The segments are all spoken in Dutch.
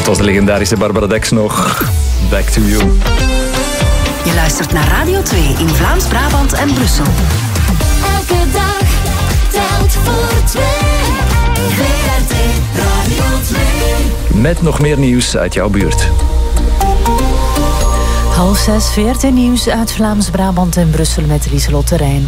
Dat was de legendarische Barbara Dex nog. Back to you. Je luistert naar Radio 2 in Vlaams-Brabant en Brussel. Elke dag telt voor twee. VRT Radio 2. Met nog meer nieuws uit jouw buurt. 5:30 VRT Nieuws uit Vlaams-Brabant en Brussel met Lieselotte Rijn.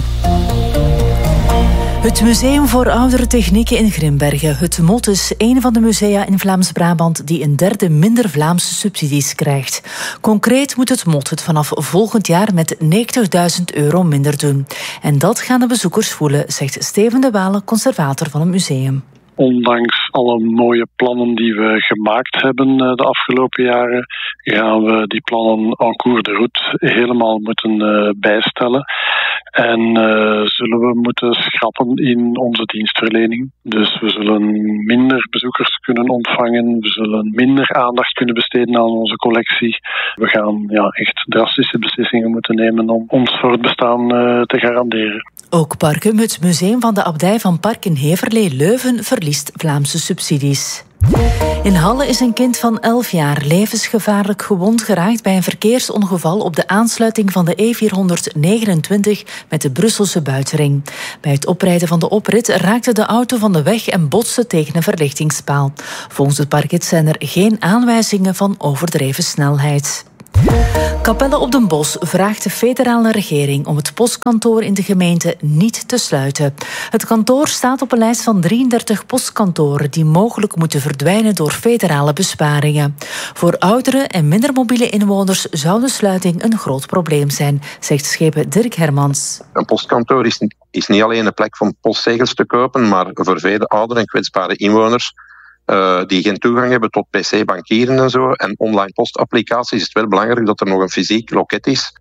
Het Museum voor Oudere Technieken in Grimbergen, het MOT, is een van de musea in Vlaams-Brabant die een derde minder Vlaamse subsidies krijgt. Concreet moet het MOT het vanaf volgend jaar met €90.000 minder doen. En dat gaan de bezoekers voelen, zegt Steven de Walen, conservator van het museum. Ondanks alle mooie plannen die we gemaakt hebben de afgelopen jaren, gaan we die plannen en cours de route helemaal moeten bijstellen. En zullen we moeten schrappen in onze dienstverlening. Dus we zullen minder bezoekers kunnen ontvangen. We zullen minder aandacht kunnen besteden aan onze collectie. We gaan echt drastische beslissingen moeten nemen om ons voortbestaan te garanderen. Ook Parkum, het museum van de abdij van Park in Heverlee-Leuven, verliest Vlaamse subsidies. In Halle is een kind van 11 jaar levensgevaarlijk gewond geraakt bij een verkeersongeval op de aansluiting van de E429 met de Brusselse buitenring. Bij het oprijden van de oprit raakte de auto van de weg en botste tegen een verlichtingspaal. Volgens het parket zijn er geen aanwijzingen van overdreven snelheid. Capelle op den Bosch vraagt de federale regering om het postkantoor in de gemeente niet te sluiten. Het kantoor staat op een lijst van 33 postkantoren die mogelijk moeten verdwijnen door federale besparingen. Voor oudere en minder mobiele inwoners zou de sluiting een groot probleem zijn, zegt schepen Dirk Hermans. Een postkantoor is niet alleen een plek om postzegels te kopen, maar voor vele oudere en kwetsbare inwoners die geen toegang hebben tot pc-bankieren en zo en online postapplicaties, is het wel belangrijk dat er nog een fysiek loket is.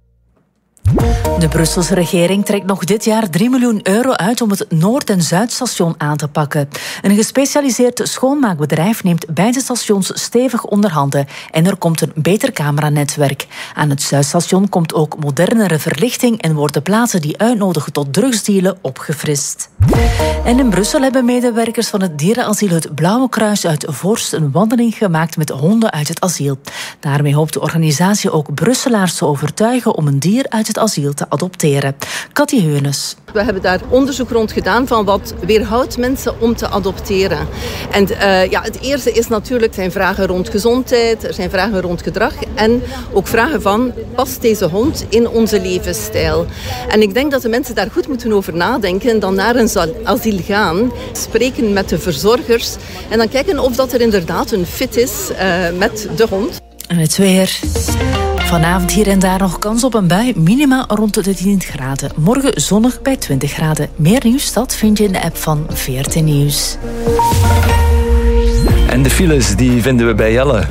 De Brusselse regering trekt nog dit jaar €3 miljoen uit om het Noord- en Zuidstation aan te pakken. Een gespecialiseerd schoonmaakbedrijf neemt beide stations stevig onder handen en er komt een beter cameranetwerk. Aan het Zuidstation komt ook modernere verlichting en worden plaatsen die uitnodigen tot drugsdealen opgefrist. En in Brussel hebben medewerkers van het dierenasiel Het Blauwe Kruis uit Voorst een wandeling gemaakt met honden uit het asiel. Daarmee hoopt de organisatie ook Brusselaars te overtuigen om een dier uit het asiel te adopteren. Katty Heunes. We hebben daar onderzoek rond gedaan van wat weerhoudt mensen om te adopteren. En het eerste is natuurlijk zijn vragen rond gezondheid, er zijn vragen rond gedrag en ook vragen van, past deze hond in onze levensstijl? En ik denk dat de mensen daar goed moeten over nadenken en dan naar een asiel gaan, spreken met de verzorgers en dan kijken of dat er inderdaad een fit is met de hond. En het weer. Vanavond hier en daar nog kans op een bui, minima rond de 10 graden. Morgen zonnig bij 20 graden. Meer nieuws, dat vind je in de app van VRT Nieuws. En de files, die vinden we bij Jelle.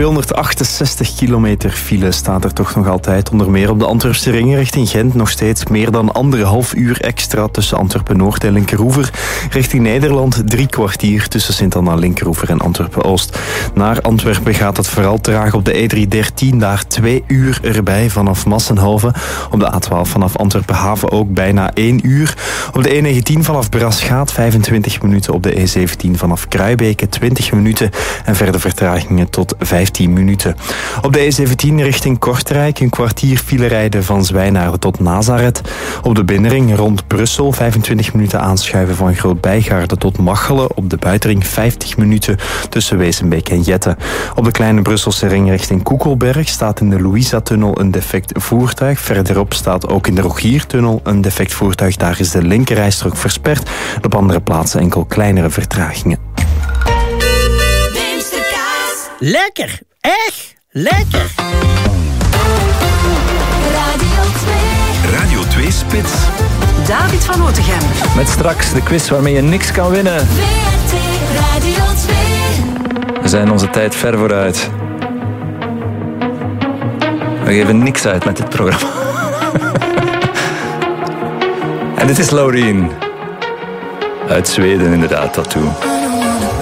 268 kilometer file staat er toch nog altijd. Onder meer op de Antwerpse ring richting Gent nog steeds meer dan 1,5 uur extra tussen Antwerpen-Noord en Linkeroever. Richting Nederland 3 kwartier tussen Sint-Anna-Linkeroever en Antwerpen-Oost. Naar Antwerpen gaat het vooral traag op de E313, daar 2 uur erbij vanaf Massenhoven. Op de A12 vanaf Antwerpen-Haven ook bijna 1 uur. Op de E19 vanaf Brasgaat 25 minuten. Op de E17 vanaf Kruibeke 20 minuten. En verder vertragingen tot 15 minuten. Op de E17 richting Kortrijk een kwartier file rijden van Zwijnaarden tot Nazareth. Op de binnenring rond Brussel 25 minuten aanschuiven van Groot-Bijgaarden tot Machelen. Op de buitenring 50 minuten tussen Wezenbeek en Jette. Op de kleine Brusselse ring richting Koekelberg staat in de Louisa-tunnel een defect voertuig. Verderop staat ook in de Rogiertunnel een defect voertuig. Daar is de linkerrijstrook versperd. Op andere plaatsen enkel kleinere vertragingen. Lekker, echt lekker. Radio 2. Radio 2 Spits. David van Otegem. Met straks de quiz waarmee je niks kan winnen. VRT Radio 2. We zijn onze tijd ver vooruit. We geven niks uit met dit programma. En dit is Loreen. Uit Zweden inderdaad, Tattoo.